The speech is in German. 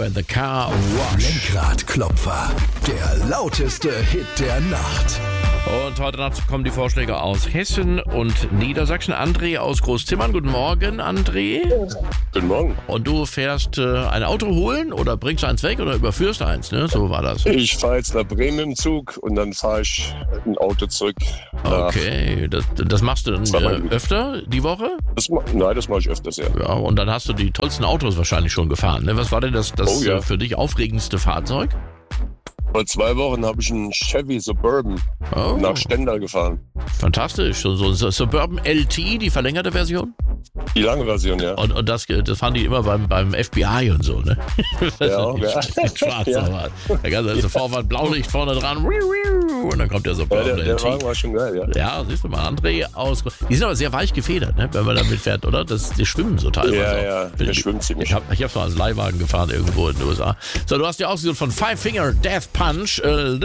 and the Car Wash. Lenkradklopfer, der lauteste Hit der Nacht. Und heute Nacht kommen die Vorschläge aus Hessen und Niedersachsen. André aus Großzimmern. Guten Morgen, André. Guten Morgen. Und du fährst ein Auto holen oder bringst eins weg oder überführst eins, ne? So war das. Ich fahre jetzt nach Bremen im Zug und dann fahre ich ein Auto zurück. Okay, das machst du dann öfter die Woche? Das mache ich öfters, ja. Ja, und dann hast du die tollsten Autos wahrscheinlich schon gefahren, ne? Was war denn das für dich aufregendste Fahrzeug? Vor 2 Wochen habe ich einen Chevy Suburban nach Stendal gefahren. Fantastisch. So ein Suburban LT, die verlängerte Version? Die lange Version, ja. Und das fahren die immer beim FBI und so, ne? Ja. Schwarz, aber der ganze Vorfahrt, Blaulicht vorne dran. Und dann kommt der Suburban LT. Der Wagen war schon geil, ja. Ja, siehst du mal, André aus. Die sind aber sehr weich gefedert, ne? Wenn man damit fährt, oder? Die schwimmen so teilweise. Ja, der schwimmt ziemlich. Ich hab mal als Leihwagen gefahren irgendwo in den USA. So, du hast ja ausgesucht von Five Finger Death Punch.